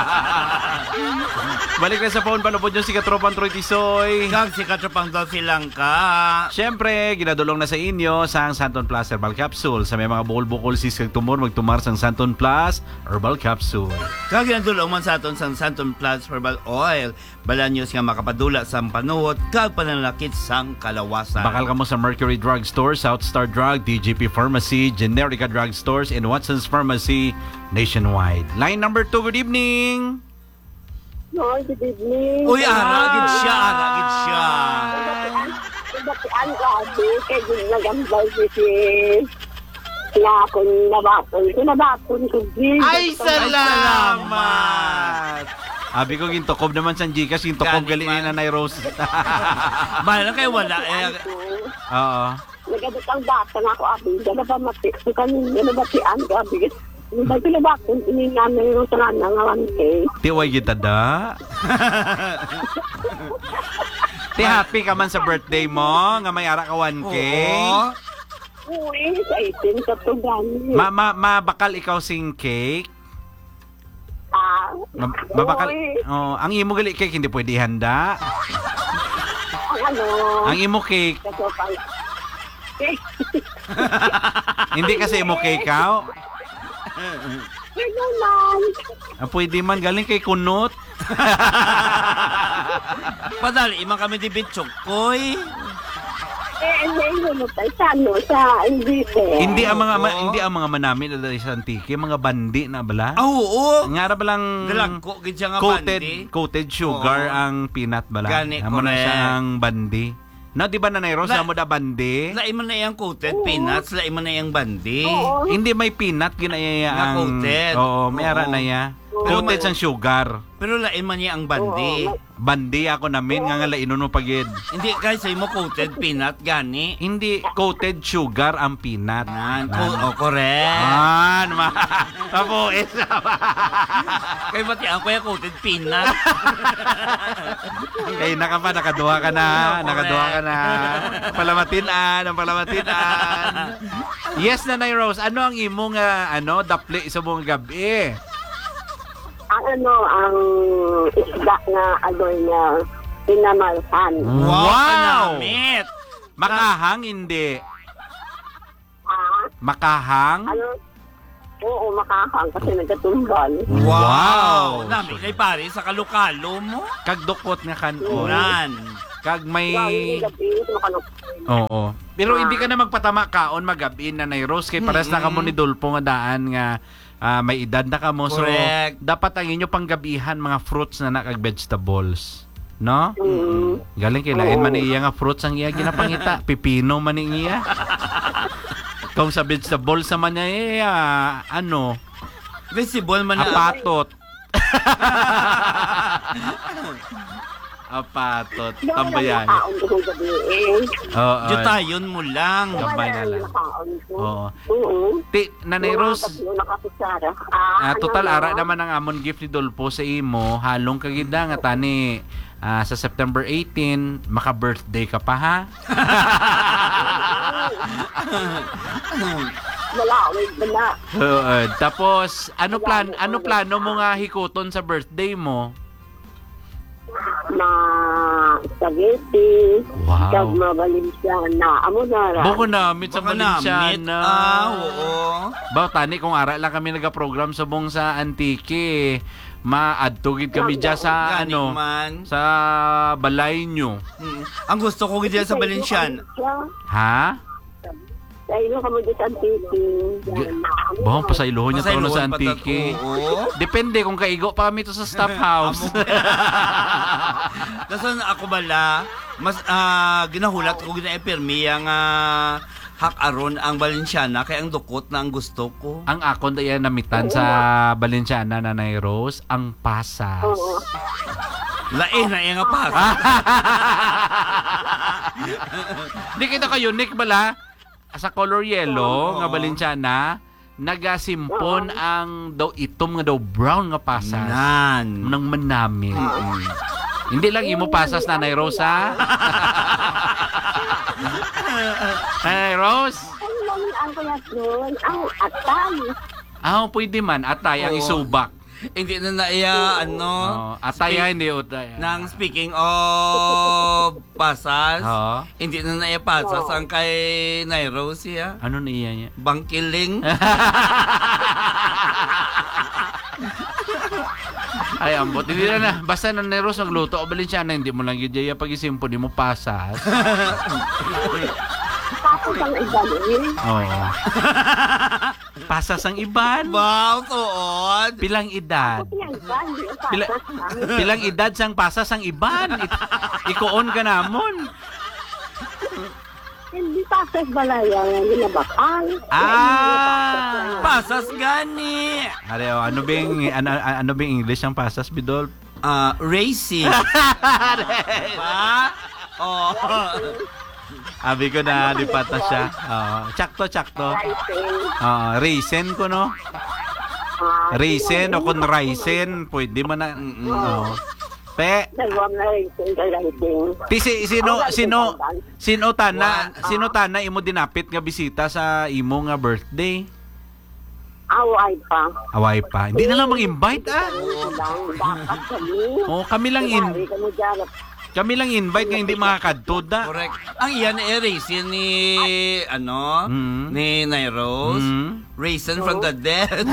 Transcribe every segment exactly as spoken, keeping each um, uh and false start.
Balik na sa phone, palupod nyo si Katropang Troy Tisoy. Kag si Katropang Dolphy lang ka. Siyempre, ginadulong na sa inyo sang Santon Plus Herbal Capsule. Sa may mga bukol-bukol sis kag tumor, magtumar sang Santon Plus Herbal Capsule. Kag ginadulong man sa aton sang Santon Plus Herbal Oil. Balanyos nga makapadula sang panuwot kag pananakit sang kalawasan. Bakal ka mo sa Mercury Drug Store, South Star Drug, D G P Pharmacy, Generica Drug Stores, and Watson's Pharmacy nationwide. Line number two, good evening. No, good evening. Uy, aragid siya, aragid siya. Ibatian ko ate, kaya din nagambal si nga kung nabaton. Kung nabaton ko din. Ay, salamat! Abi ko gintokob naman sa Gcash, gintokob gali ni Nanay Rose. Mahal na kayo wala. Eh. Oo. Nagadot ang bata nga ako, abi. Gana ba mati? So kanina nabatian ko, abi. Hindi ko nabaton, ini nga na yung sarana nga wante. Tiway kita da. Ti happy ka man sa birthday mo, nga may ara ka one K. Oo. Uy, sa eighteen ka to gani. Ma, ma, mabakal ikaw sing cake. Ah, Ma, mabakal. uy. Oh, ang imo gali cake hindi pwede ihanda. Ang ano, Ang imo cake, kasopang. hindi kasi imo cake ka. Ano man? Ah, pwede man galing kay kunot. Padali, imang kami di bitsok koy. Eh, hindi mo tayo sa ano, sa Invite. Hindi ang mga ma- Oo. hindi ang mga manamit na dali sa antike, mga bandi na bala. Ah, oo. Nga ra balang Dalagko, gid siya nga coated bandi. coated sugar Oo. ang peanut bala. Gani, Amo na correct. siya ang bandi. No, di ba Nanay Rose, La- amo da bandi? Lain mo na yung coated peanuts, lain mo na yung bandi. Oo. Hindi may peanut ginaya Na ang coated. Oo, may ara Oo. na ya. Oo. Coated sang sugar. Pero lain man niya ang bandi. Oo. Bandi ako namin nga nga lainon mo pagid. Hindi guys, say mo coated peanut gani. Hindi coated sugar ang peanut. Nan, Nan. co- oh, correct. Man, ma. Tapuis. Kaya pati ang kuya coated peanut. Kay naka pa, nakaduha ka na, Correct. nakaduha ka na. Palamatinan, ang palamatinan. Yes, Nanay Rose, ano ang imong nga ano, dapli sa mong gabi? Ang ano, ang isda na ano niya, pinamalsan. Wow! Kanamit. Makahang, hindi. Ah, Makahang? ano? Oo, makakang kasi nagkatumbal. Wow! Nami kay pare sa kalukalo mo. Kag dukot nga kanon. Nan. Kag may... Yung gabi, makalok. Oo. Pero hindi ka na magpatama kaon magabi, Nanay Rose. Kay pares na ka mo ni Dulpo nga daan nga ah, may edad na ka mo. So, Correct. dapat ang inyo panggabihan mga fruits na nakag vegetables. No? Mm. Galing kilain man iya nga fruits ang iya ginapangita. Pipino man ni iya. Kung sa vegetables naman niya, eh, ah, ano, Visible man na. apatot. Apatot. Tambayan. Nakaon ko yung gabi eh. Oo. Jutayon mo lang. Gabay na lang. Nakaon ko. Oo. Oo. Ti, Nanay Rose, Yung nakapisara. ah, ano total na? ara naman ang amon gift ni Dolpo sa imo. Halong kagida nga tani ah, sa September eighteen, maka-birthday ka pa ha? Wala, wait, wala. Oo. Tapos, ano plan ano plano mo nga hikuton sa birthday mo? Na spaghetti. Wow. Kag mabalin siya na. Amo na ra. Buko namit sa Baka namit. Valenciana. Ah, oo. Ba, tani kung ara lang kami nagaprogram sa buong sa Antique, ma-adtugid kami dyan sa Gani ano, man. sa balay nyo. Mm. Ang gusto ko gid sa Valenciana. Ha? Sa ilo ka mo dyan sa Antique. Bahong pa sa iluhon niya Pasaylohan tono sa pa Antique. ta- Oo. Depende kung kaigo pa kami to sa staff house. Kasi ako bala, mas ah, ginahulat ko gina-epirmi ang ah, hak-aron ang Valenciana kaya ang dukot na ang gusto ko. Ang akon da yan namitan sa Valenciana, Nanay Rose, ang pasas. Oo. Lain na yung pas. Di kita ka unique bala sa color yellow nga Valenciana, nagasimpon ang daw itom nga daw brown nga pasas. Nan. Nang manamit. Hindi lang imo pasas, Nanay Rose, ha? Nanay Rose? Ang lang ang kaya doon, ang atay. Ah, pwede man. Atay ang Oo. isubak. Hindi na na iya, ano, Oh, ataya hindi utay. nang speaking of pasas, Oo. hindi na na iya pasas ang kay Nairo siya. Ano na iya niya? Bangkiling. Ay, ambot. Hindi na na. Basta na Neros nagluto o Balenciana, hindi mo lang yun dyan pag isimpo, di mo pasas. Tapos ang iba eh. Oo. Pasas ang iban. Wow, tuod. Pilang edad. Kasi ang iba, hindi ang Pila, pasas lang. pilang edad sang pasas ang iban. I- ikuon ka namon. Hindi pasas balaya ang ginabakal. Ah! Pasas gani. Are, oh, ano bing ano, ano bing English ang pasas, Bidol? Ah, racing. Pa? Oh. Abi ko na lipat na siya. Oo. Tsakto, tsakto. Rising. Oo, raisin ko, no? Ah, Raisin o kung raisin, pwede mo na. Mm, oo. Pe, Dalawang na rising ka rising. ti si, sino, sino, sino tana, sino tana imo dinapit nga bisita sa imo nga birthday? Away pa. Away pa. Hindi na lang mag-invite, ah. Dapat kami. Oh, kami lang in, Kaya kami dyan. kami lang invite nga hindi makakadto da. Correct. Ang iyan eh, racing ni, ano, Mm. ni Nairos. Mm. Raisin from the dead.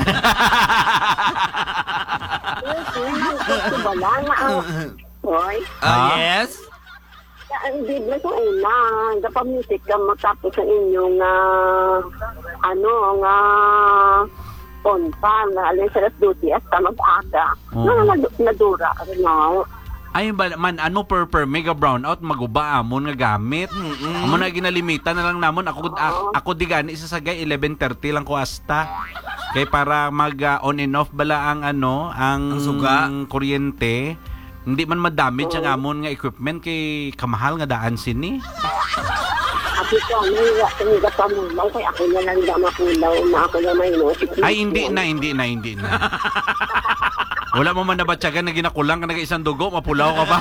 Wala nga ang... Hoy. Ah, Ah? yes? Ang bibla ko una, dapat music ka matapos ang inyong ah, ano, nga ponpa, na alin sa las duty hasta mag-aga. Oo. Na nad- nadura, ano. Ay ba man ano per per mega brownout maguba amon nga gamit. Mm-mm. Amo na ginalimitan na lang namon ako a- ako di gani isa sagay eleven thirty lang ko hasta. Kay para mag ah, on and off bala ang ano ang, Ang suga. kuryente. Hindi man madamage ang amon nga equipment kay kamahal nga daan sini. Ako ko, naiwa, tumiga pa mo lang, kaya ako na lang da mapulaw na ako na may no. Ay hindi na hindi na hindi na. Wala mo man nabatyagan na ginakulang ka na isang dugo, mapulaw ka pa.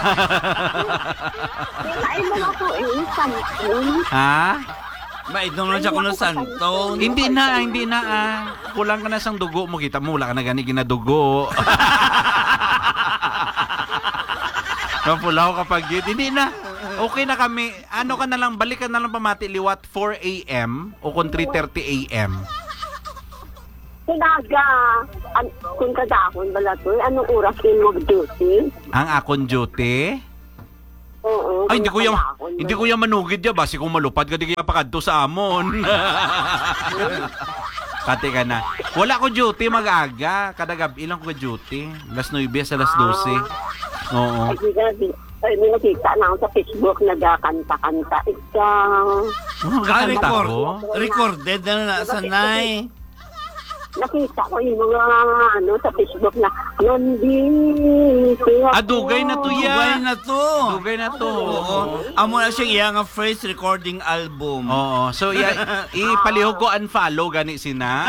Ay, mga ko, eh, samson. Ha? Maidong na siya ko ng santon. Hindi na, hindi na ah. Kulang ka na sang dugo mo, kita mo, wala ka na gani ginadugo. Mapulaw kapag yun. Hindi na. Okay na kami. Ano ka na lang, balik ka na lang pamati liwat four a.m. o kung three thirty a.m. Sinaga, an, kung kadakon bala to, anong oras yung mag-duty? Ang akon duty. Oo. Ay, hindi ko yung, kadakon hindi ba? ko yung manugid ya. Basi kung malupad ka, di kaya pakadto sa amon. Pati ka na. Wala ko duty mag-aga. Kada gabi lang ko duty. Las nueve sa las dose. Oo. Ay, di ka, di, ay, may nakita na ako sa Facebook, nagkakanta-kanta. Ikaw, Oh, Ah, kakanta record. ko. Recorded na na sa nay. nakita ko yung mga ano sa Facebook na nandito ako. Ah, dugay na to ya. Dugay na to. Dugay na to. Oo. Amo na siya iya nga first recording album. Oo. So, i- ipalihog ko unfollow gani sina.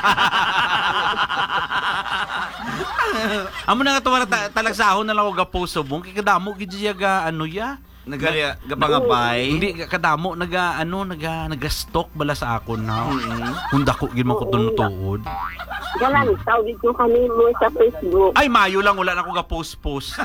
Amo na nga tuwara ta- talagsahon na lang ko gaposo bong kay kadamo gid siya ga ano ya. Nagali gapangabay. Hindi ka- kadamo naga ano naga naga-stock bala sa akon na. Mm-mm. Kung dako gid man ko tuod. Galang, tawag ko kami mo sa Facebook. Ay mayo lang wala na ko ga-post-post.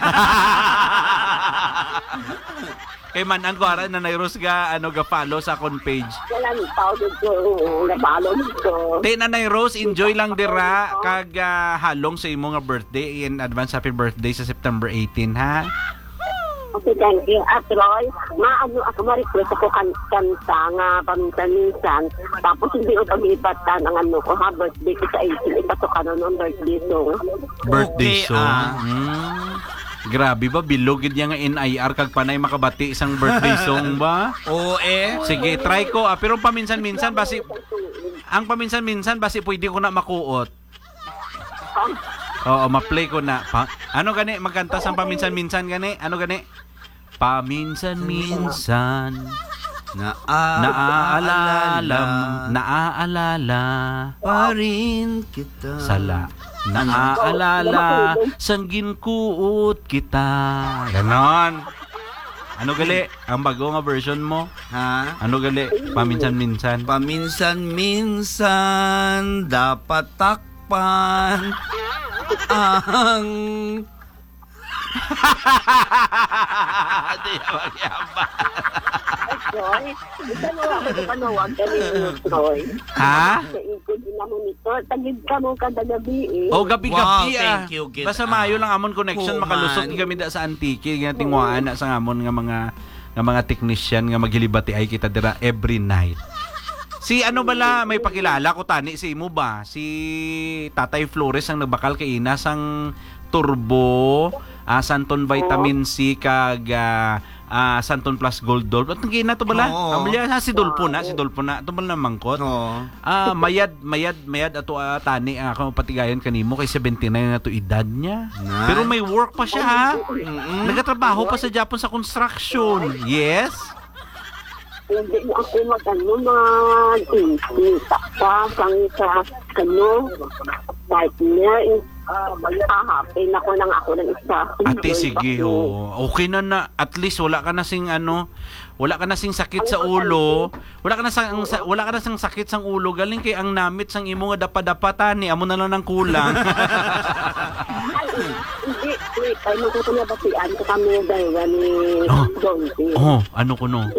Kay manan ko ara na nairos ga ano ga follow sa akon page. Galang, tawag ko, nabalo ko. Te Nanay Rose, enjoy lang dira kag ah, halong sa imo nga birthday in advance happy birthday sa September eighteen ha. Okay, thank you. At Roy, maano ako ma-request ako kan kanta nga paminsan-minsan. Tapos hindi ko pag-ibatan ang ano ko, ha, birthday ko sa eighteen. Ipatok ka nun ng birthday song. Birthday Okay, song. ah. Hmm. Grabe ba bilog gid nga N I R kag panay makabati isang birthday song ba? Oo eh. Sige, try ko. Ah, pero paminsan-minsan basi ang paminsan-minsan basi pwede ko na makuot. Oo, ma-play ko na. Pa, ano gani magkanta sa paminsan-minsan gani? Ano gani? Paminsan-minsan naaalala naaalala pa rin kita. sala naaalala sanggin kuot kita. Ganon. Ano gali? Ang bago nga version mo? Ha? Ano gali? Paminsan-minsan. Paminsan-minsan dapat takpan Ang... Di magyamba. Troy, isa mo ako sa panawag kanino, Troy. Ha? Sa ikot din mo nito. Tagid ka mo kada gabi eh. Oh, gabi-gabi Wow, ah. thank you, Kit. Basta maayo lang amon connection Human. makalusot ni kami da sa Antique nga tingwaan na sa amon nga mga nga mga technician nga maghilibati ay kita dira every night. Si ano bala may pakilala ko tani si imo ba? Si Tatay Flores ang nagbakal kay Inas ang Turbo, ah, Santon Vitamin C kag ah, ah, Santon Plus Gold Dolp. At nagina to bala? Oo. Amalya ha si Dolpo na, si Dolpo na. Ito bala na mangkot. No. Ah, mayad, mayad, mayad ato ah, tani ah, ako patigayan kanimo kay seventy-nine na to edad niya. Nice. Pero may work pa siya ha. Mm-mm. Nagatrabaho pa sa Japan sa construction. Yes. Hindi mo ako mag-ano, mag-insita pa, sang sa kano, partner, hahapin ako ng ako ng isa. Ate, sige, oh. Okay na na. At least wala ka na sing ano, wala ka na sing sakit sa ulo. Wala ka na sang sa, wala ka na sing sakit sang ulo. Galing kay ang namit sang imo nga dapa-dapa tani, amo na lang ng kulang. Hindi, wait, ay magkukunabatian ko kami dahil ni Oh. Donty. Oh, ano ko no?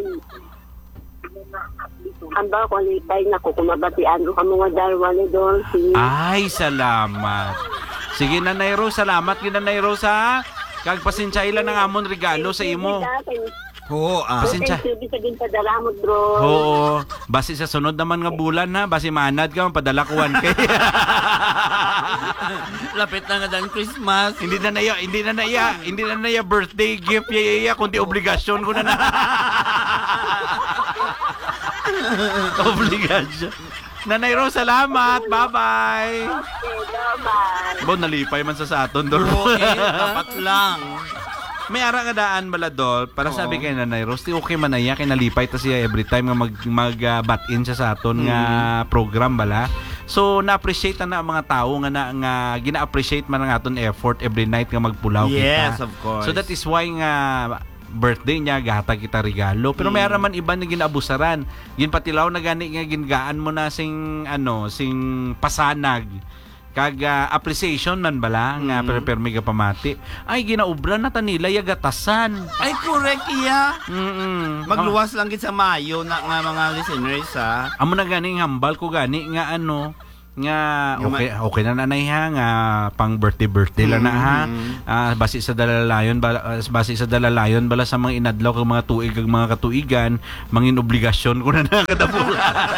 Ang ba ko nitay na kukumabatian ko kami nga dalawa ni Donty. Ay, salamat. Sige, Nanay Rose, salamat gid Nanay Rose ha. Kag pasensya ila ng amon regalo sa imo. Oo, ah. Pasensya. Thank you, din padala mo, bro. Oo, base sa sunod naman nga bulan ha, base manad ka padala ko one K. Lapit na nga dan Christmas. Hindi na naya, hindi na naya, hindi na naya birthday gift yaya kundi obligasyon ko na na. Obligasyon. Nanay Rose, salamat. Bye-bye. Bye-bye. Bo, nalipay man sa saton, Dol. Okay, dapat lang. May ara nga daan bala, Dol. Para Oo. sabi kay Nanay Rose, di okay man na iya, kay nalipay ta siya every time nga mag, mag uh, bat in siya sa aton nga program bala. So, na-appreciate na ang mga tao nga na nga gina-appreciate man ang aton effort every night nga magpulaw Yes, kita. of course. So, that is why nga birthday niya gahatag kita regalo pero may Mm. araman iba na ginaabusaran yun patilaw na gani nga gingaan mo na sing ano sing pasanag kag ah, appreciation man bala nga Mm. pero permi ka pamati ay ginaubra na tanila yagatasan. Ay, correct iya. Mm. Magluwas lang gid sa Mayo na nga mga listeners ha. Amo na gani hambal ko gani nga ano nga Yung okay okay na nanay ha nga pang birthday birthday lang na ha. Mm. Ah, base sa dalalayon bala, ah, base sa dalalayon bala sa mga inadlaw kag mga tuig kag mga katuigan mangin obligasyon ko na na kada bulan.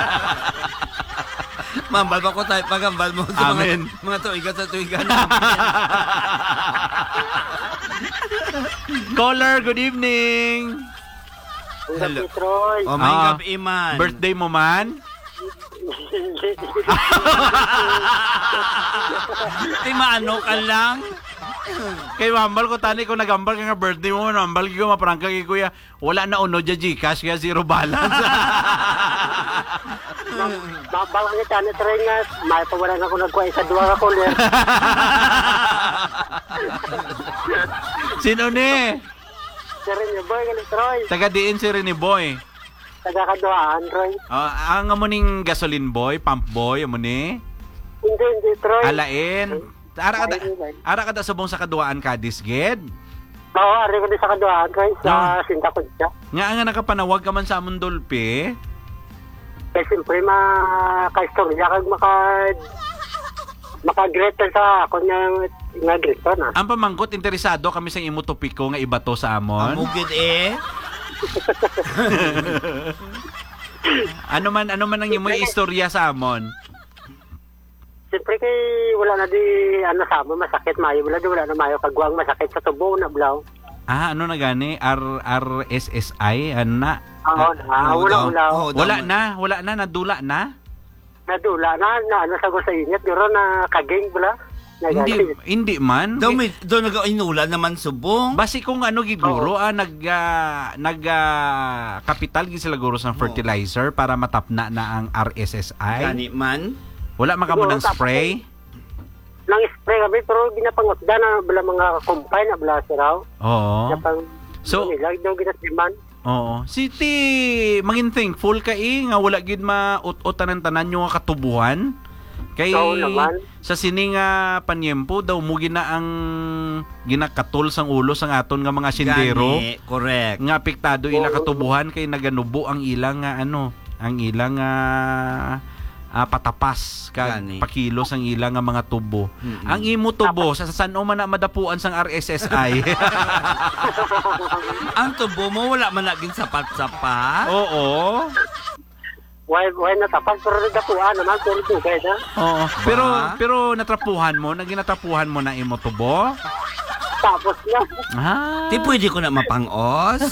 Mambal pa ko tayo pagambal mo sa Amen. mga, mga tuigan sa tuigan. Caller, good evening. Hello. Troy. O may Ah, gabi man. Birthday mo man? Ti maano ka lang. Kay mambal ko tani ko nagambal ka nga birthday mo mambal ko maprangka kay kuya wala na uno ja Gcash kaya zero balance. Mabang ni Tani Troy nga, may pawala na ako nagkuha sa duwa ka kulir. Sino ni? Sir ni Boy, galing Troy. Taga diin si Rene Boy. Tagakaduhaan, Troy. Ah, ang amo ning gasoline boy, pump boy amo ni. Hindi, hindi, Troy. Alain. Ara kada ara kada subong sa kaduaan kadis ged. Oo, ari ko din sa kaduhaan, Troy. Sa sinta ko siya. Nga nga nakapanawag ka man sa amon Dolpe. Kaya siyempre, maka-istorya kag maka... maka-greeter sa ako ng nga greeter na. Ang pamangkot interesado kami sa imo topiko nga ibato sa amon. Amugid eh. Ano man ano man ang imo istorya sa amon? Siyempre kay wala na di ano sa mo masakit mayo wala di wala na mayo kagwang masakit sa tubo na blaw. Ah, ano na gani? R R S S I ano na? Oo, na wala wala. Oo, Wala daw- na, wala na nadula na. Nadula na na ano sa sa init guro na kaging bala. Hindi hindi man. Daw may daw nag-inulan naman subong. Basi kung ano giguro ah nag ah, nag ah, kapital gid sila guro sa fertilizer para matapna na ang R S S I. Gani man. Wala man kamo ng spray. Nang spray kami pero ginapangutda na bala mga kumpay na bala siraw. Oo. Napang So- nila daw ginasiman. Oo. City, mangin thankful ka eh, nga wala gid maut-ut tanan-tanan yung nga katubuhan. Kay Oo naman. sa sining nga panyempo daw mo gina ang ginakatol sang ulo sang aton nga mga sindero Gani, correct. nga apektado ila katubuhan kay naganubo ang ilang nga ano, ang ilang ah, ah, patapas kag Gani. pakilos ang ilang nga mga tubo. Mm-mm. Ang imo tubo sa san man na madapuan sang R S S I. Ang tubo mo wala man naging sapat-sapat. Oo. Why, why natapag? Pero nagatuan naman, pero tubay na. Oo. Pero Ba? pero natrapuhan mo, naginatapuhan mo na imo tubo? Tapos na. Ah. Di pwede ko na mapangos.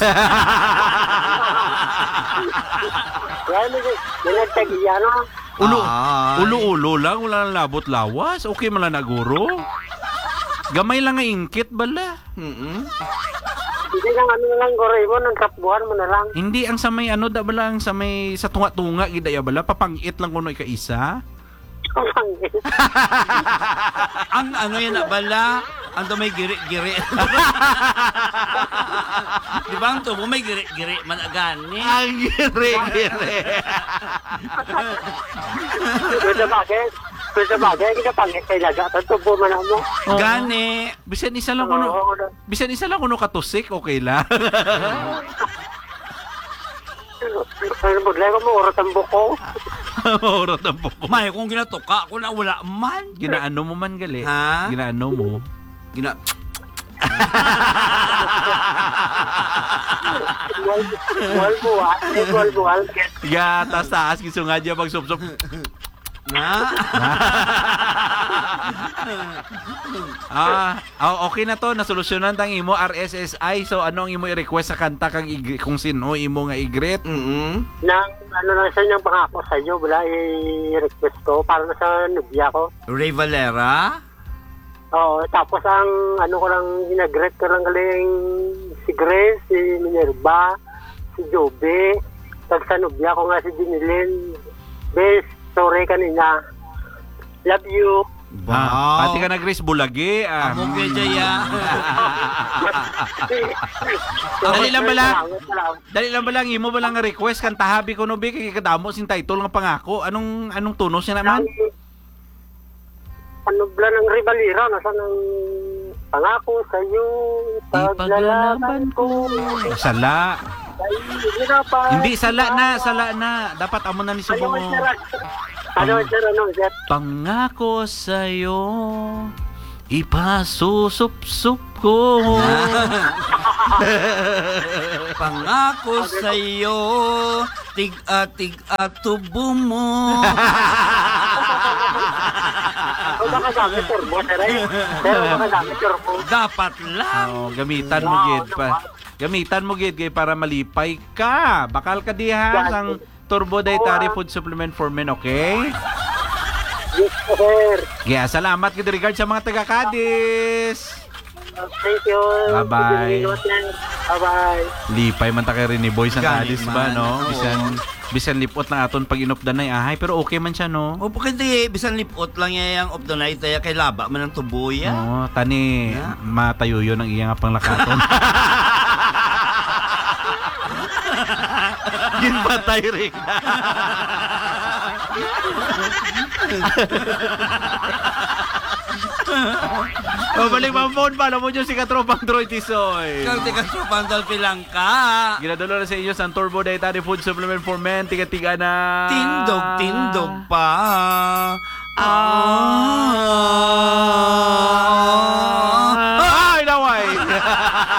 Kaya may nagtagiya no. Ulo, Ay. ulo-ulo lang, wala nang labot lawas. Okay man lang na guro. Gamay lang nga ingkit bala. Mm-mm. Hindi lang ano na lang goray mo, nang kapbuhan mo na lang. Hindi ang sa may ano da bala ang sa may sa tunga-tunga gidaya bala papangit lang kuno ika-isa. Ang pangit. Ang ano yan na bala, ang to may giri-giri. Di ba ang tubo may giri-giri man agani? Ang gire-gire. Pwede bagay. Pwede bagay. Kita pangit kay laga. Tubo man mo. Oo. Gani. Bisan isa lang kuno. Oo. Bisan isa lang kuno katusik, okay lang. Ano maglego mo, urot ang buko. Maurot ang buko. May kung ginatuka ko na wala man. Ginaano mo man gali. Ha? Ginaano mo. Gina Buwal, buwal, buwal. Buwal, buwal. Ya, taas-taas giso nga diya magsupsup. na. Ah, ah, okay na to, nasolusyonan tang imo R S S I. So ano ang imo i-request sa kanta kang igre, kung sino imo nga igret? Mm. Nang, ano lang sa inyong pangako sa iyo, wala i-request ko para na sa nubya ko. Ray Valera. Oo, tapos ang ano ko lang, ginagret ko lang galing si Grace, si Minerva, si Jobe, tag sa nubya ko nga si Jinilin. Bes, sorry kanina. Love you. Ah, pati ka na Grace Bulagi. Ah. Ako kay Jaya. Dali lang bala. Salamat, salamat. Dali lang ba lang imo ba lang nga request kan tahabi ko no be kay kadamo sin title nga pangako. Anong anong tunos niya naman? Ano bla ng ribalira, nasa ng pangako sa iyo, paglalaban ko. Sala. Ay, hirapan. Hindi sala na, sala na. Dapat amo na ni Ano subong. ang sir? Ano ang sir? Ano ang sir? Pangako sa'yo, ipasusup-sup ko. Pangako sa iyo, tig-atig at tubo mo. O baka gamit turbo, sir eh. Pero baka gamit turbo. Dapat lang. Oh, gamitan mo gid pa. Gamitan mo gid kay para malipay ka. Bakal ka diha sang Turbo Dietary Food Supplement for Men, okay? Yes, sir. Kaya salamat gid regard sa mga taga Cadiz. Thank you. Bye-bye. Bye-bye. Lipay man ta kay Rene Boy sa Gani Cadiz ba man, no? oo. Bisan bisan lipot lang aton pag inupdan ay ahay pero okay man siya no. O pagkandi, bisan lipot lang yan yung of the night, kaya kay laba man ang tubo yan. Oo, tani Yeah. matayo yun ang iyang panglakaton. Ginpatay rin. O balik pa ang phone pa. Alam mo dyan si Katropang Troy Tisoy. Kang tika supandal pilang ka. Ginadalo na sa inyo sa Turbo Dietary Food Supplement for Men. Tiga-tiga na. Tindog, tindog pa. Ah. Ay, naway.